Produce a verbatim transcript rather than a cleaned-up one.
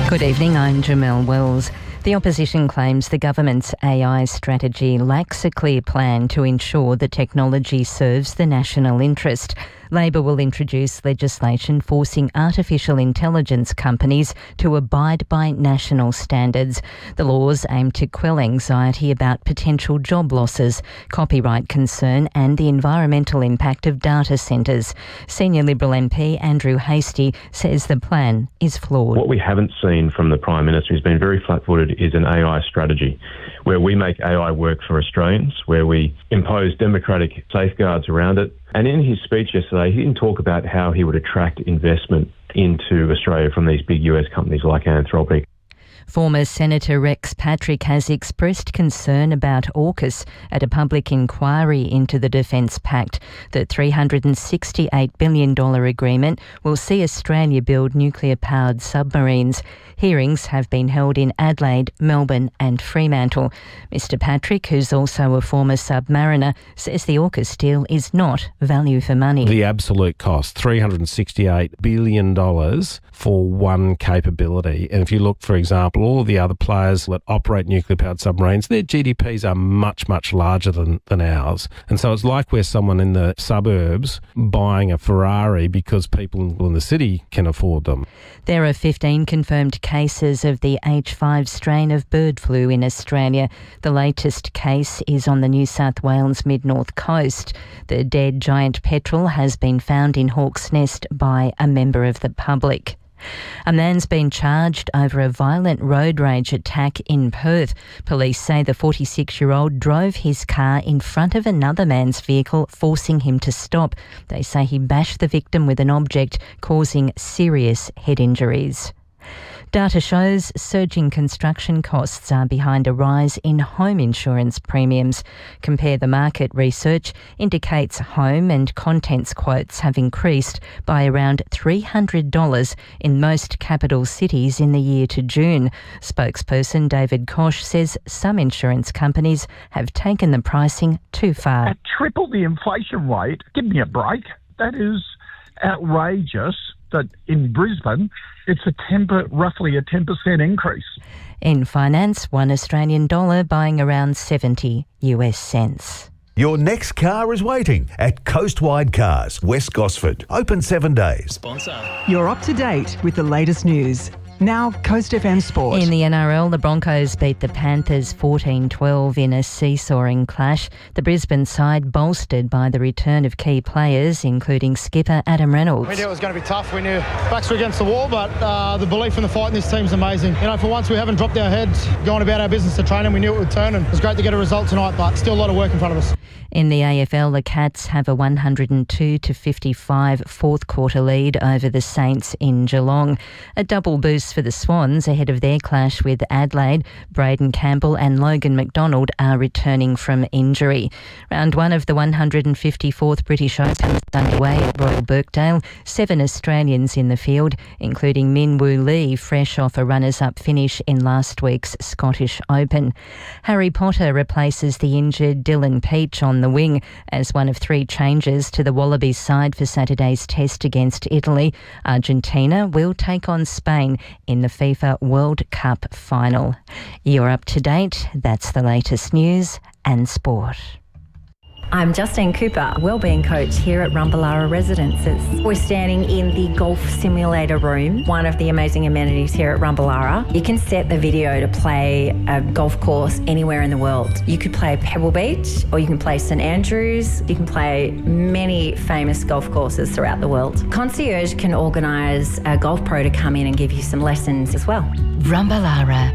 Good evening, I'm Jamelle Wells. The opposition claims the government's A I strategy lacks a clear plan to ensure the technology serves the national interest. Labor will introduce legislation forcing artificial intelligence companies to abide by national standards. The laws aim to quell anxiety about potential job losses, copyright concern and the environmental impact of data centres. Senior Liberal M P Andrew Hastie says the plan is flawed. What we haven't seen from the Prime Minister, who's been very flat-footed, is an A I strategy where we make A I work for Australians, where we impose democratic safeguards around it. And in his speech yesterday, he didn't talk about how he would attract investment into Australia from these big U S companies like Anthropic. Former Senator Rex Patrick has expressed concern about AUKUS at a public inquiry into the Defence Pact. The three hundred sixty-eight billion dollars agreement will see Australia build nuclear-powered submarines. Hearings have been held in Adelaide, Melbourne and Fremantle. Mister Patrick, who's also a former submariner, says the AUKUS deal is not value for money. The absolute cost, three hundred sixty-eight billion dollars for one capability. And if you look, for example, all of the other players that operate nuclear-powered submarines, their G D Ps are much, much larger than, than ours. And so it's like we're someone in the suburbs buying a Ferrari because people in the city can afford them. There are fifteen confirmed cases of the H five strain of bird flu in Australia. The latest case is on the New South Wales mid-north coast. The dead giant petrel has been found in Hawk's Nest by a member of the public. A man's been charged over a violent road rage attack in Perth. Police say the forty-six-year-old drove his car in front of another man's vehicle, forcing him to stop. They say he bashed the victim with an object, causing serious head injuries. Data shows surging construction costs are behind a rise in home insurance premiums. Compare the Market research indicates home and contents quotes have increased by around three hundred dollars in most capital cities in the year to June. Spokesperson David Koch says some insurance companies have taken the pricing too far. At triple the inflation rate, give me a break. That is outrageous. That in Brisbane, it's a ten, roughly a ten percent increase. In finance, one Australian dollar buying around seventy U S cents. Your next car is waiting at Coastwide Cars, West Gosford. Open seven days. Sponsor. You're up to date with the latest news. Now, Coast F M Sport. In the N R L, the Broncos beat the Panthers fourteen twelve in a seesawing clash. The Brisbane side bolstered by the return of key players, including skipper Adam Reynolds. We knew it was going to be tough. We knew backs were against the wall, but uh, the belief in the fight in this team is amazing. You know, for once we haven't dropped our heads, going about our business to training. We knew it would turn, and it was great to get a result tonight, but still a lot of work in front of us. In the A F L, the Cats have a one hundred two to fifty-five fourth quarter lead over the Saints in Geelong. A double boost for the Swans ahead of their clash with Adelaide. Braden Campbell and Logan McDonald are returning from injury. Round one of the one hundred fifty-fourth British Open is underway at Royal Birkdale. Seven Australians in the field, including Min Woo Lee, fresh off a runners-up finish in last week's Scottish Open. Harry Potter replaces the injured Dylan Peach on the wing as one of three changes to the Wallabies side for Saturday's test against Italy. Argentina will take on Spain in the FIFA World Cup final. You're up to date. That's the latest news and sport. I'm Justine Cooper, wellbeing coach here at Rumballara Residences. We're standing in the golf simulator room, one of the amazing amenities here at Rumballara. You can set the video to play a golf course anywhere in the world. You could play Pebble Beach, or you can play St Andrews. You can play many famous golf courses throughout the world. Concierge can organise a golf pro to come in and give you some lessons as well. Rumballara.